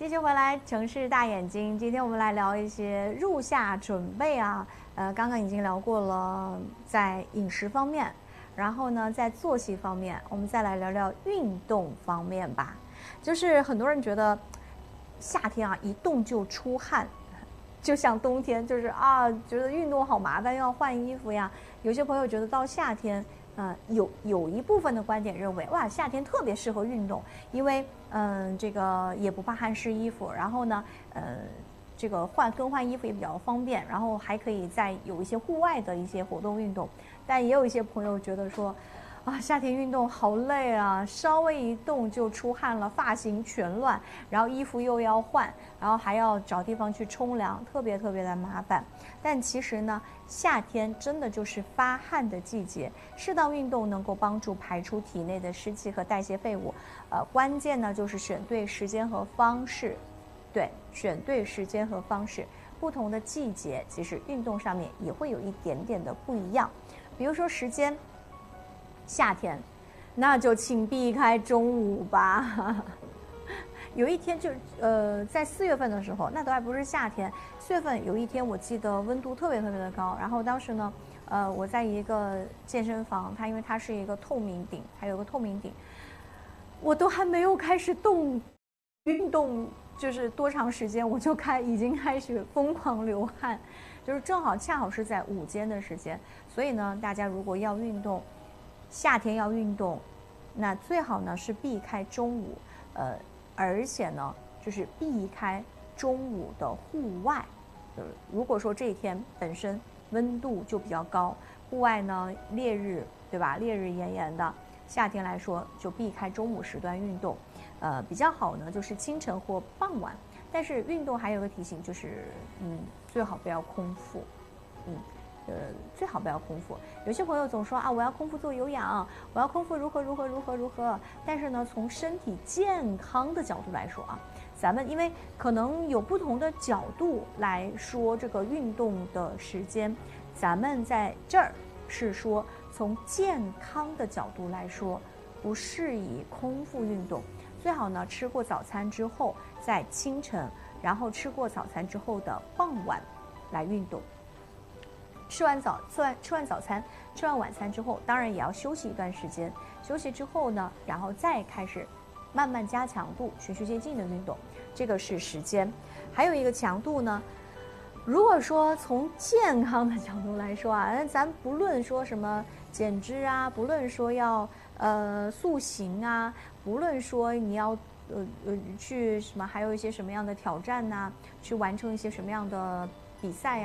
继续回来，城市大眼睛。今天我们来聊一些入夏准备啊。刚刚已经聊过了，在饮食方面，然后呢，在作息方面，我们再来聊聊运动方面吧。就是很多人觉得夏天啊，一动就出汗，就像冬天，就是啊，觉得运动好麻烦，要换衣服呀。有些朋友觉得到夏天。有一部分的观点认为，哇，夏天特别适合运动，因为这个也不怕汗湿衣服，然后呢，这个更换衣服也比较方便，然后还可以再有一些户外的一些活动运动。但也有一些朋友觉得说，啊，夏天运动好累啊，稍微一动就出汗了，发型全乱，然后衣服又要换，然后还要找地方去冲凉，特别的麻烦。但其实呢，夏天真的就是发汗的季节，适当运动能够帮助排出体内的湿气和代谢废物。关键呢就是选对时间和方式，对，选对时间和方式。不同的季节，其实运动上面也会有一点点的不一样。比如说时间，夏天，那就请避开中午吧。有一天就在4月份的时候，那都还不是夏天。4月份有一天，我记得温度特别的高。然后当时呢，我在一个健身房，因为它是一个透明顶，还有个透明顶，我都还没有开始运动，就是多长时间我就已经开始疯狂流汗，就是恰好是在午间的时间。所以呢，大家如果要运动，夏天要运动，那最好呢是避开中午，而且呢，就是避开中午的户外。如果说这一天本身温度就比较高，户外呢烈日，对吧？烈日炎炎的，夏天来说就避开中午时段运动。比较好呢就是清晨或傍晚。但是运动还有个提醒就是，最好不要空腹，最好不要空腹。有些朋友总说啊，我要空腹做有氧，我要空腹如何。但是呢，从身体健康的角度来说啊，咱们因为可能有不同的角度来说这个运动的时间，咱们在这儿是说从健康的角度来说，不适宜空腹运动。最好呢，吃过早餐之后，在清晨，然后吃过早餐之后的傍晚来运动。吃完早餐，吃完晚餐之后，当然也要休息一段时间。休息之后呢，然后再开始慢慢加强度、循序渐进的运动。这个是时间。还有一个强度呢，如果说从健康的角度来说啊，咱不论说什么减脂啊，不论说要塑形啊，不论说你要去什么，还有一些什么样的挑战呐，去完成一些什么样的比赛啊。